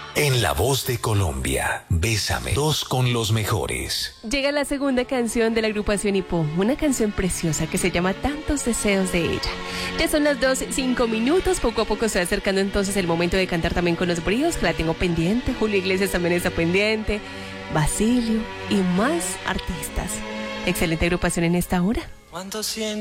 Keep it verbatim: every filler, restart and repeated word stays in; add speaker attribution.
Speaker 1: En La Voz de Colombia, Bésame, dos con los mejores.
Speaker 2: Llega la segunda canción de la agrupación Hipo, una canción preciosa que se llama Tantos Deseos de Ella. Ya son las dos, cinco minutos, poco a poco se va acercando entonces el momento de cantar también con los bríos, que la tengo pendiente, Julio Iglesias también está pendiente, Basilio y más artistas. Excelente agrupación en esta hora.
Speaker 3: ¿Cuánto siento?